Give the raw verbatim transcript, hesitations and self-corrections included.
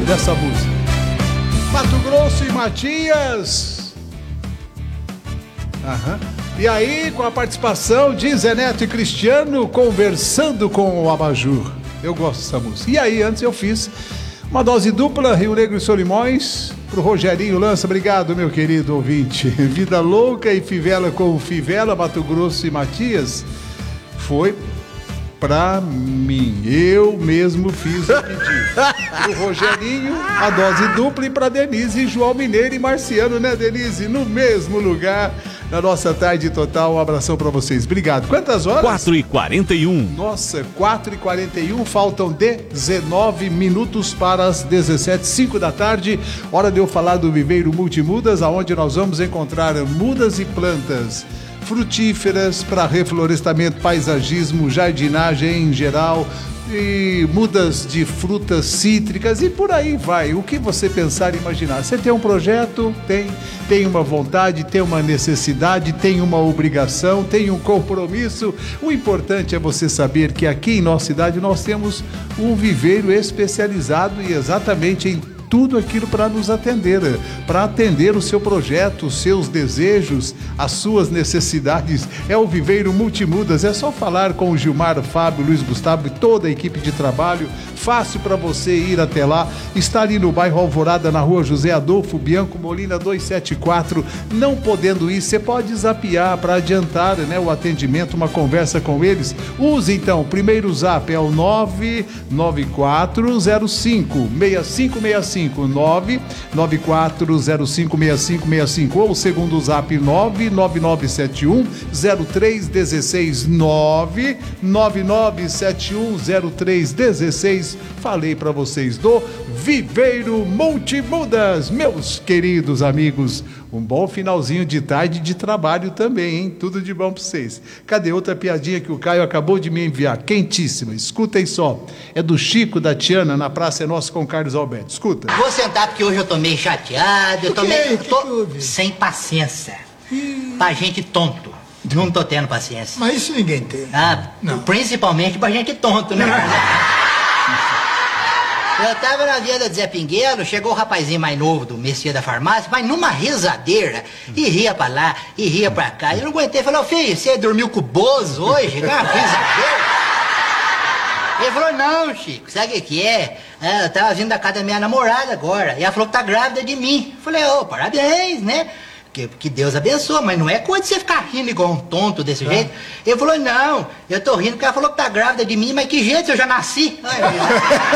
dessa música. Mato Grosso e Matias. Aham. E aí, com a participação de Zé Neto e Cristiano, conversando com o Abajur. Eu gosto dessa música. E aí, antes eu fiz uma dose dupla, Rio Negro e Solimões, pro Rogerinho Lança. Obrigado, meu querido ouvinte. Vida Louca e Fivela com Fivela, Mato Grosso e Matias, foi pra mim. Eu mesmo fiz o pedido. Pro Rogerinho, a dose dupla, e pra Denise, João Mineiro e Marciano, né, Denise? No mesmo lugar, na nossa tarde total. Um abração pra vocês. Obrigado. Quantas horas? quatro e quarenta e um. Nossa, quatro e quarenta e um. Faltam dezenove minutos para as dezessete, cinco da tarde. Hora de eu falar do Viveiro Multimudas, aonde nós vamos encontrar mudas e plantas frutíferas para reflorestamento, paisagismo, jardinagem em geral, e mudas de frutas cítricas e por aí vai. O que você pensar e imaginar. Você tem um projeto, tem, tem uma vontade, tem uma necessidade, tem uma obrigação, tem um compromisso. O importante é você saber que aqui em nossa cidade nós temos um viveiro especializado e exatamente em tudo aquilo para nos atender, para atender o seu projeto, os seus desejos, as suas necessidades. É o Viveiro Multimudas. É só falar com o Gilmar, Fábio, Luiz Gustavo e toda a equipe de trabalho. Fácil para você ir até lá. Está ali no bairro Alvorada, na rua José Adolfo Bianco Molina duzentos e setenta e quatro. Não podendo ir, você pode zapear para adiantar, né, o atendimento, uma conversa com eles. Use então, o primeiro zap é o nove nove quatro zero cinco seis cinco seis cinco. nove nove quatro zero cinco seis cinco seis cinco, ou o segundo zap nove nove nove sete um zero três um seis, nove nove nove sete um zero três um seis. Falei para vocês do Viveiro Multimudas, meus queridos amigos. Um bom finalzinho de tarde de trabalho também, hein? Tudo de bom para vocês. Cadê outra piadinha que o Caio acabou de me enviar? Quentíssima. Escutem só. É do Chico da Tiana, na Praça é Nossa, com Carlos Alberto. Escuta. Vou sentar porque hoje eu tô meio chateado, eu tô meio... Que tô que houve? sem paciência. Pra gente tonto. Não tô tendo paciência. Mas isso ninguém tem. Ah, Não. Principalmente pra gente tonto, né? Eu tava na venda de Zé Pinguelo, chegou o rapazinho mais novo do Messias da farmácia, mas numa risadeira, e ria pra lá, e ria pra cá. Eu não aguentei, falei, ô filho, você dormiu com o Bozo hoje? Não, uma risadeira. Ele falou, não, Chico, sabe o que que é? Ah, eu tava vindo da casa da minha namorada agora, e ela falou que tá grávida de mim. Eu falei, ô, oh, parabéns, né? Que, que Deus abençoe, mas não é coisa de você ficar rindo igual um tonto desse jeito. Ele falou, não, eu tô rindo porque ela falou que tá grávida de mim, mas que jeito, eu já nasci. Ai,